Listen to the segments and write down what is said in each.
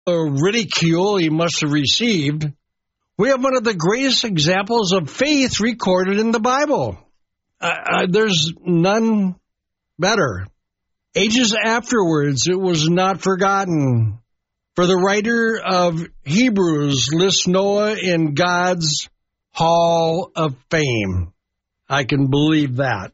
ridicule he must have received, we have one of the greatest examples of faith recorded in the Bible. There's none better. Ages afterwards, it was not forgotten. For the writer of Hebrews lists Noah in God's Hall of Fame. I can believe that.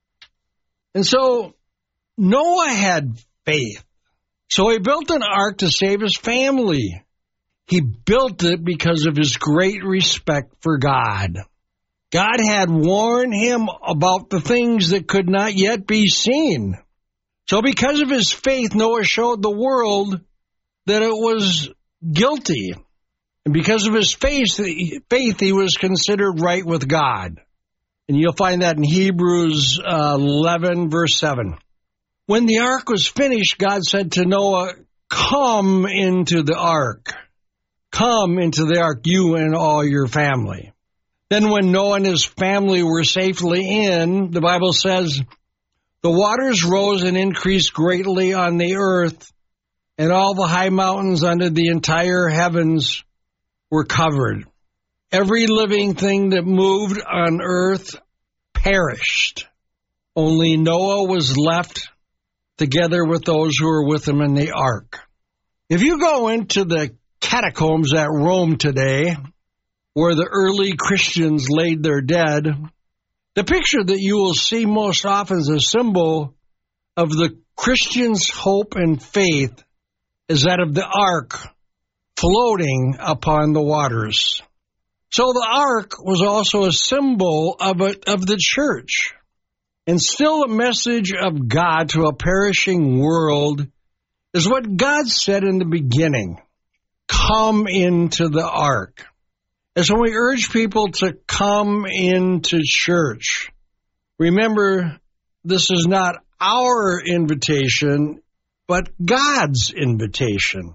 And so Noah had faith. So he built an ark to save his family. He built it because of his great respect for God. God had warned him about the things that could not yet be seen. So because of his faith, Noah showed the world that it was guilty. And because of his faith, he was considered right with God. And you'll find that in Hebrews 11, verse 7. When the ark was finished, God said to Noah, "Come into the ark. Come into the ark, you and all your family." Then when Noah and his family were safely in, the Bible says, the waters rose and increased greatly on the earth, and all the high mountains under the entire heavens were covered. Every living thing that moved on earth perished. Only Noah was left together with those who were with him in the ark. If you go into the catacombs at Rome today, where the early Christians laid their dead, the picture that you will see most often as a symbol of the Christian's hope and faith is that of the ark floating upon the waters. So the ark was also a symbol of the church, and still a message of God to a perishing world is what God said in the beginning: come into the ark. And so we urge people to come into church. Remember, this is not our invitation, but God's invitation.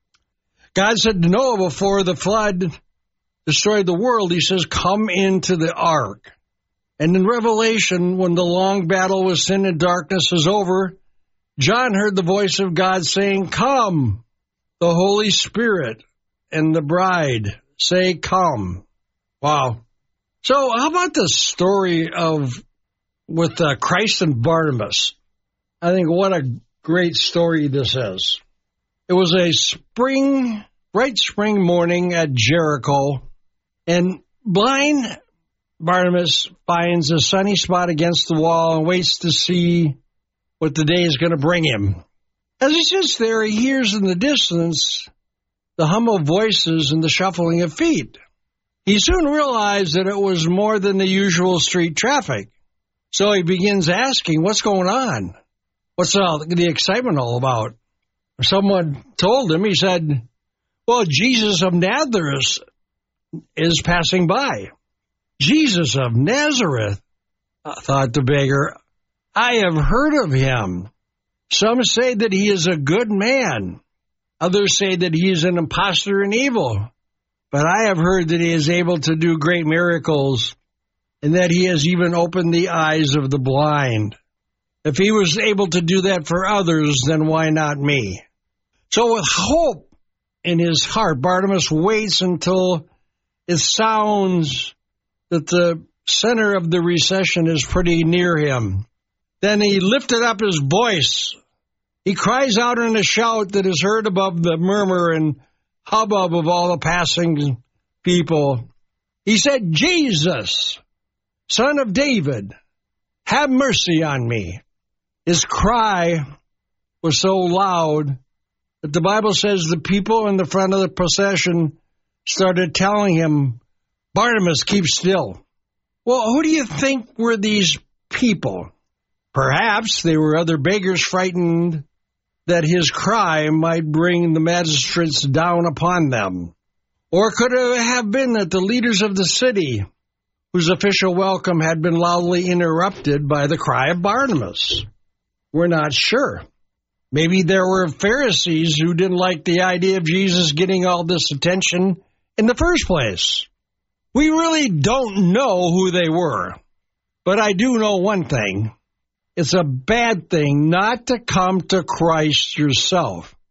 God said to Noah before the flood destroyed the world, he says, come into the ark. And in Revelation, when the long battle with sin and darkness is over, John heard the voice of God saying, come. The Holy Spirit and the bride say, come. Wow. So how about the story with Christ and Barnabas? I think what a great story this is. It was a bright spring morning at Jericho, and blind Barnabas finds a sunny spot against the wall and waits to see what the day is going to bring him. As he sits there, he hears in the distance the hum of voices and the shuffling of feet. He soon realized that it was more than the usual street traffic. So he begins asking, what's going on? What's all the excitement all about? Someone told him, he said, well, Jesus of Nazareth is passing by. Jesus of Nazareth, thought the beggar, I have heard of him. Some say that he is a good man. Others say that he is an impostor and evil. But I have heard that he is able to do great miracles, and that he has even opened the eyes of the blind. If he was able to do that for others, then why not me? So with hope in his heart, Barnabas waits until it sounds that the center of the recession is pretty near him. Then he lifted up his voice. He cries out in a shout that is heard above the murmur and hubbub of all the passing people. He said, Jesus, Son of David, have mercy on me. His cry was so loud that the Bible says the people in the front of the procession started telling him, Barnabas, keep still. Well, who do you think were these people? Perhaps they were other beggars frightened that his cry might bring the magistrates down upon them. Or could it have been that the leaders of the city, whose official welcome had been loudly interrupted by the cry of Barnabas? We're not sure. Maybe there were Pharisees who didn't like the idea of Jesus getting all this attention in the first place. We really don't know who they were. But I do know one thing. It's a bad thing not to come to Christ yourself.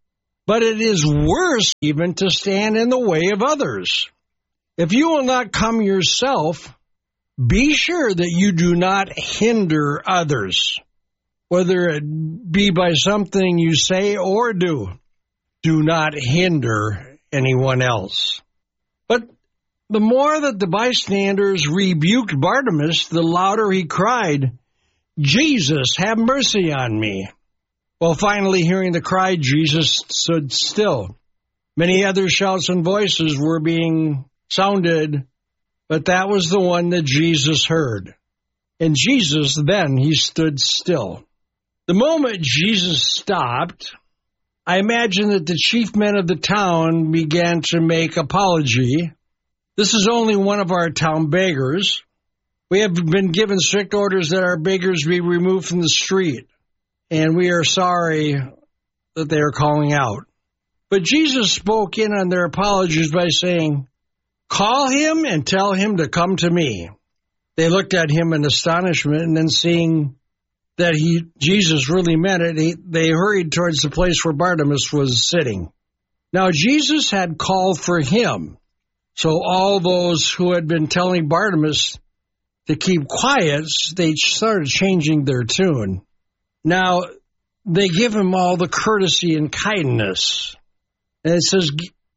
but it is worse even to stand in the way of others. If you will not come yourself, be sure that you do not hinder others, whether it be by something you say or do. Do not hinder anyone else. But the more that the bystanders rebuked Bartimaeus, the louder he cried, Jesus, have mercy on me. Well, finally hearing the cry, Jesus stood still. Many other shouts and voices were being sounded, but that was the one that Jesus heard. And Jesus, then, he stood still. The moment Jesus stopped, I imagine that the chief men of the town began to make apology. This is only one of our town beggars. We have been given strict orders that our beggars be removed from the street, and we are sorry that they are calling out. But Jesus spoke in on their apologies by saying, call him and tell him to come to me. They looked at him in astonishment, and then seeing that Jesus really meant it, they hurried towards the place where Bartimaeus was sitting. Now Jesus had called for him, so all those who had been telling Bartimaeus to keep quiet, they started changing their tune. Now, they give him all the courtesy and kindness. And it says,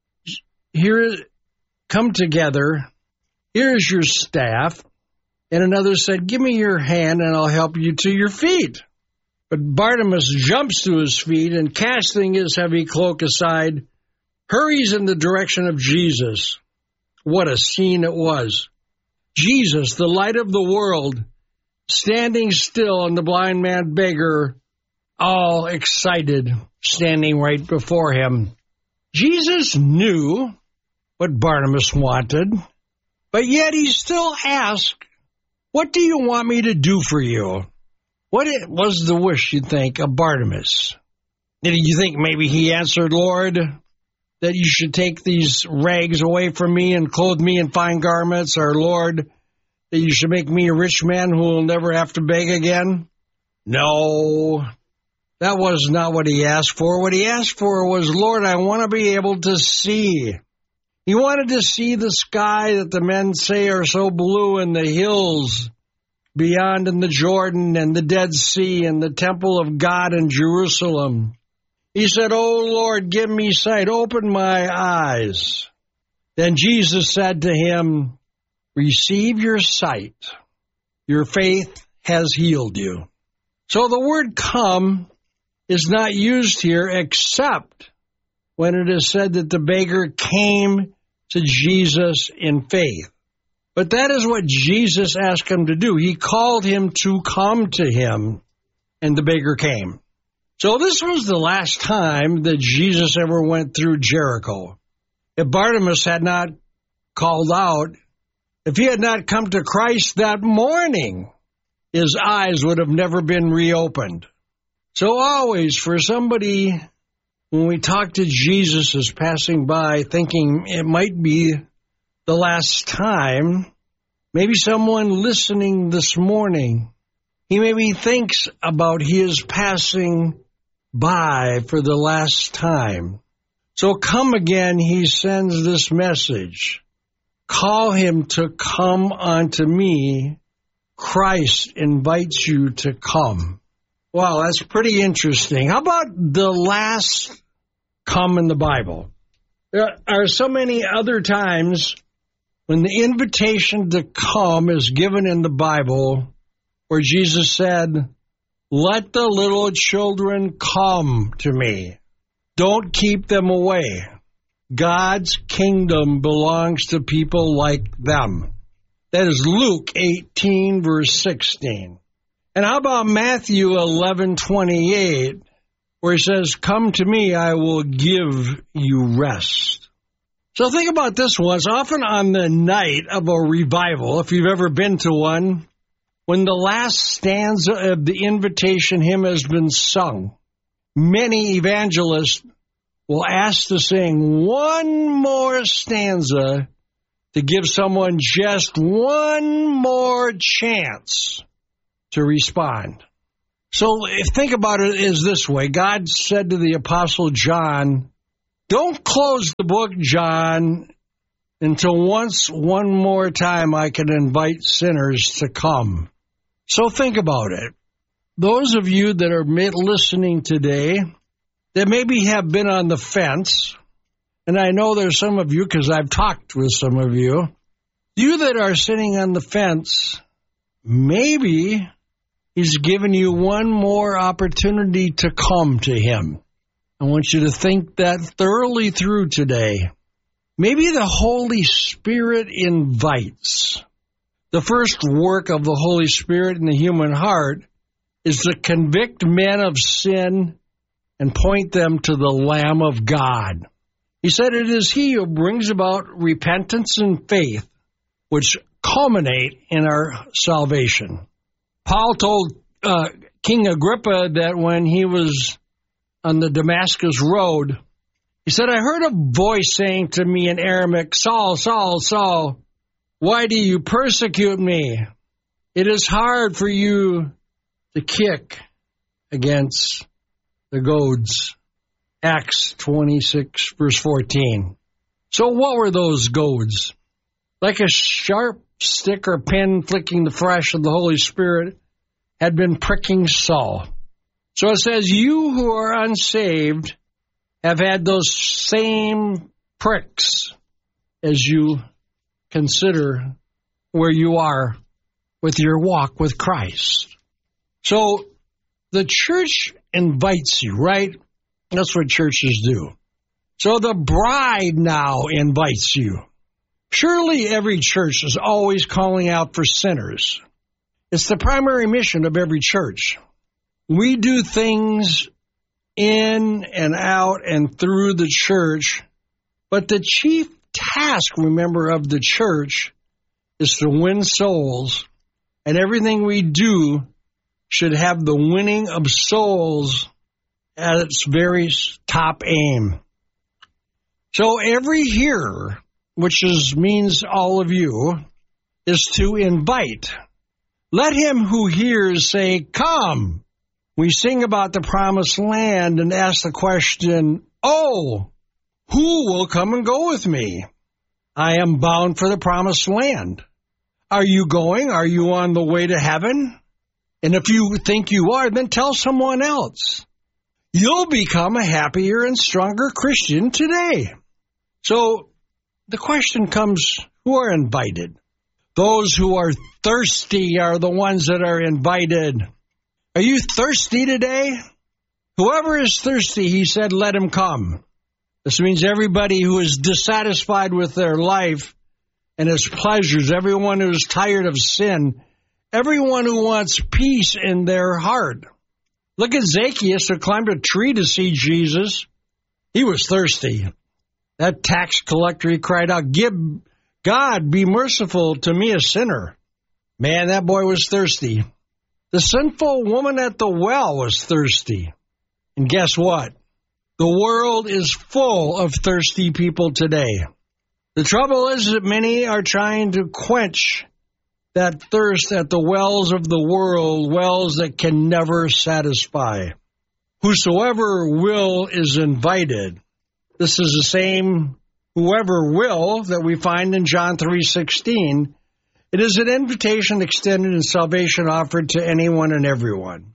here, come together, here's your staff. And another said, give me your hand and I'll help you to your feet. But Bartimaeus jumps to his feet and casting his heavy cloak aside, hurries in the direction of Jesus. What a scene it was. Jesus, the light of the world, standing still, and the blind man beggar, all excited, standing right before him. Jesus knew what Bartimaeus wanted, but yet he still asked, what do you want me to do for you? What was the wish, you think, of Bartimaeus? Did you think maybe he answered, Lord, that you should take these rags away from me and clothe me in fine garments, or Lord, that you should make me a rich man who will never have to beg again? No, that was not what he asked for. What he asked for was, Lord, I want to be able to see. He wanted to see the sky that the men say are so blue, and the hills beyond in the Jordan and the Dead Sea and the temple of God in Jerusalem. He said, oh, Lord, give me sight. Open my eyes. Then Jesus said to him, receive your sight. Your faith has healed you. So the word come is not used here except when it is said that the beggar came to Jesus in faith. But that is what Jesus asked him to do. He called him to come to him, and the beggar came. So this was the last time that Jesus ever went through Jericho. If Bartimaeus had not called out, if he had not come to Christ that morning, his eyes would have never been reopened. So always for somebody, when we talk to Jesus as passing by, thinking it might be the last time, maybe someone listening this morning, he maybe thinks about his passing by for the last time. So come again, he sends this message. Call him to come unto me. Christ invites you to come. Wow, that's pretty interesting. How about the last come in the Bible? There are so many other times when the invitation to come is given in the Bible where Jesus said, let the little children come to me. Don't keep them away. God's kingdom belongs to people like them. That is Luke 18, verse 16. And how about Matthew 11:28, where he says, come to me, I will give you rest. So think about this once. Often on the night of a revival, if you've ever been to one, when the last stanza of the invitation hymn has been sung, many evangelists will ask to sing one more stanza to give someone just one more chance to respond. So think about it as this way. God said to the Apostle John Don't close the book, John, until one more time I can invite sinners to come. So think about it. Those of you that are listening today that maybe have been on the fence, and I know there's some of you because I've talked with some of you, you that are sitting on the fence, maybe He's given you one more opportunity to come to Him. I want you to think that thoroughly through today. Maybe the Holy Spirit invites. The first work of the Holy Spirit in the human heart is to convict men of sin and point them to the Lamb of God. He said it is He who brings about repentance and faith, which culminate in our salvation. Paul told King Agrippa that when he was on the Damascus road, he said, I heard a voice saying to me in Aramaic, Saul, Saul, Saul, why do you persecute me? It is hard for you to kick against the goads. Acts 26, verse 14. So what were those goads? Like a sharp stick or pin flicking the flesh of the Holy Spirit had been pricking Saul. So it says, you who are unsaved have had those same pricks as you consider where you are with your walk with Christ. So the church invites you, right? That's what churches do. So the bride now invites you. Surely every church is always calling out for sinners. It's the primary mission of every church. We do things in and out and through the church, but the chief task, remember, of the church is to win souls, and everything we do should have the winning of souls at its very top aim. So every hearer, which means all of you, is to invite. Let him who hears say, come. We sing about the promised land and ask the question, oh, who will come and go with me? I am bound for the promised land. Are you going? Are you on the way to heaven? And if you think you are, then tell someone else. You'll become a happier and stronger Christian today. So the question comes, who are invited? Those who are thirsty are the ones that are invited. Are you thirsty today? Whoever is thirsty, he said, let him come. This means everybody who is dissatisfied with their life and its pleasures, everyone who is tired of sin, everyone who wants peace in their heart. Look at Zacchaeus who climbed a tree to see Jesus. He was thirsty. That tax collector, he cried out, God, be merciful to me, a sinner. Man, that boy was thirsty. The sinful woman at the well was thirsty. And guess what? The world is full of thirsty people today. The trouble is that many are trying to quench that thirst at the wells of the world, wells that can never satisfy. Whosoever will is invited. This is the same whoever will that we find in John 3:16. It is an invitation extended and salvation offered to anyone and everyone.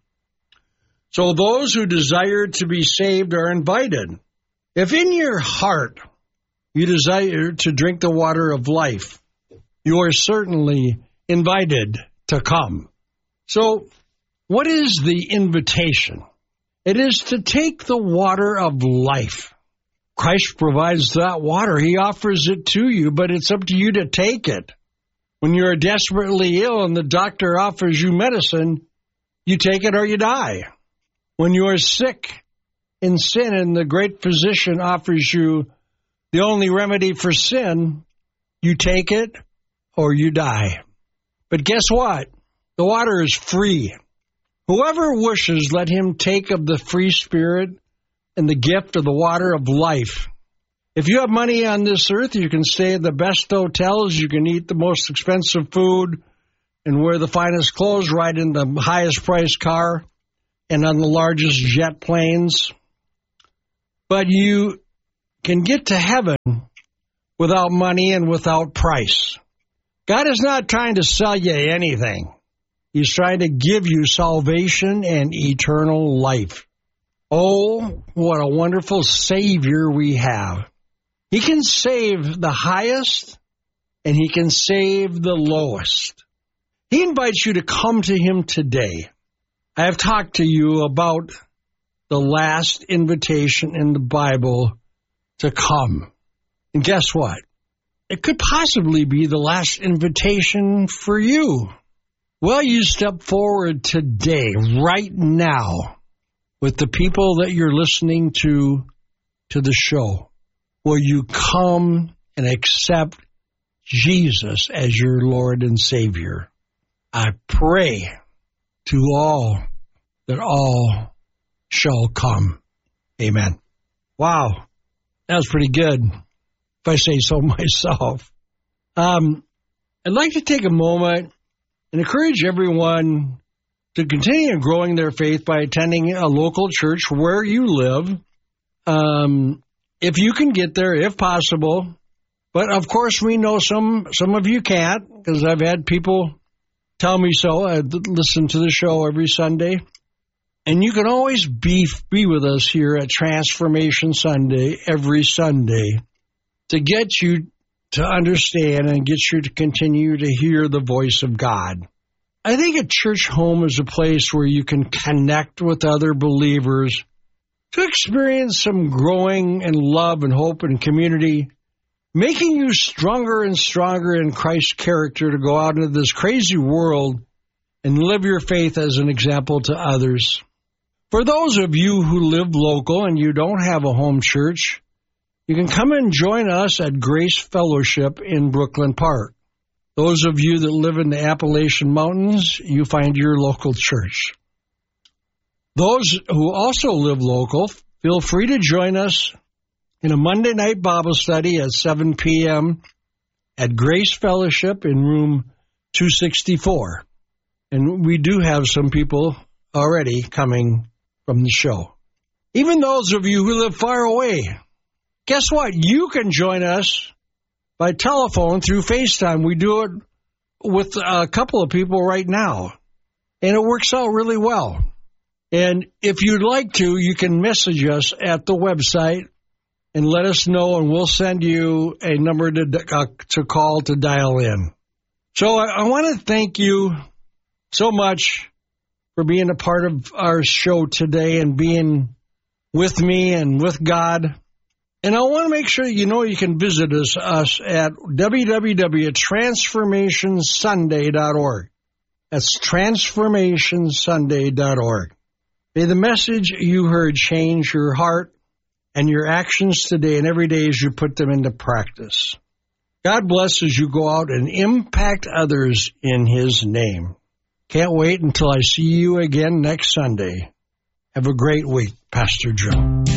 So those who desire to be saved are invited. If in your heart you desire to drink the water of life, you are certainly invited to come. So what is the invitation? It is to take the water of life. Christ provides that water. He offers it to you, but it's up to you to take it. When you're desperately ill and the doctor offers you medicine, you take it or you die. When you are sick in sin and the great physician offers you the only remedy for sin, you take it or you die. But guess what? The water is free. Whoever wishes, let him take of the free spirit and the gift of the water of life. If you have money on this earth, you can stay at the best hotels, you can eat the most expensive food, and wear the finest clothes, ride in the highest priced car, and on the largest jet planes. But you can get to heaven without money and without price. God is not trying to sell you anything. He's trying to give you salvation and eternal life. Oh, what a wonderful Savior we have. He can save the highest and He can save the lowest. He invites you to come to Him today. I have talked to you about the last invitation in the Bible to come. And guess what? It could possibly be the last invitation for you. Will you step forward today, right now, with the people that you're listening to the show? Will you come and accept Jesus as your Lord and Savior? I pray to all that all shall come. Amen. Wow, that was pretty good, if I say so myself. I'd like to take a moment and encourage everyone to continue growing their faith by attending a local church where you live, if you can get there, if possible. But, of course, we know some of you can't, because I've had people tell me so. I listen to the show every Sunday. And you can always be with us here at Transformation Sunday every Sunday to get you to understand and get you to continue to hear the voice of God. I think a church home is a place where you can connect with other believers to experience some growing in love and hope and community, making you stronger and stronger in Christ's character to go out into this crazy world and live your faith as an example to others. For those of you who live local and you don't have a home church, you can come and join us at Grace Fellowship in Brooklyn Park. Those of you that live in the Appalachian Mountains, you find your local church. Those who also live local, feel free to join us in a Monday night Bible study at 7 p.m. at Grace Fellowship in room 264. And we do have some people already coming from the show. Even those of you who live far away, guess what? You can join us by telephone through FaceTime. We do it with a couple of people right now, and it works out really well. And if you'd like to, you can message us at the website and let us know, and we'll send you a number to call to dial in. So I want to thank you so much for being a part of our show today and being with me and with God. And I want to make sure you know you can visit us at www.transformationsunday.org. That's transformationsunday.org. May the message you heard change your heart and your actions today and every day as you put them into practice. God bless as you go out and impact others in His name. Can't wait until I see you again next Sunday. Have a great week, Pastor Joe.